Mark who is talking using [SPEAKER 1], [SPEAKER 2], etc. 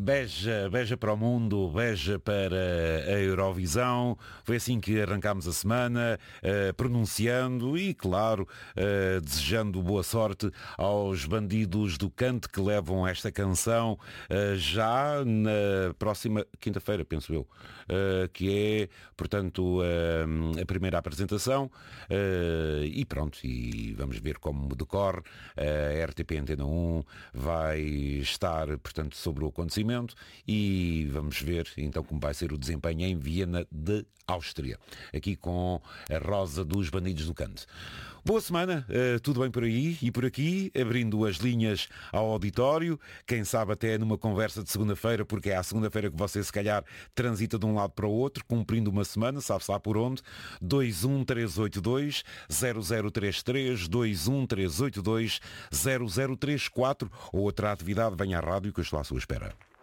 [SPEAKER 1] Beja, beja para o mundo, beja para a Eurovisão. Foi assim que arrancámos a semana, pronunciando e, claro, desejando boa sorte aos bandidos do Cante que levam esta canção já na próxima quinta-feira, penso eu, que é, portanto, a primeira apresentação. E pronto, e vamos ver como decorre. A RTP Antena 1 vai estar, portanto, sobre o acontecimento e vamos ver então como vai ser o desempenho em Viena de Áustria, aqui com a Rosa dos Bandidos do Cante. Boa semana, tudo bem por aí e por aqui, abrindo as linhas ao auditório, quem sabe até numa conversa de segunda-feira, porque é à segunda-feira que você se calhar transita de um lado para o outro, cumprindo uma semana, sabe-se lá por onde, 21382-0033, 21382-0034, ou outra atividade, venha à rádio que eu estou à sua espera.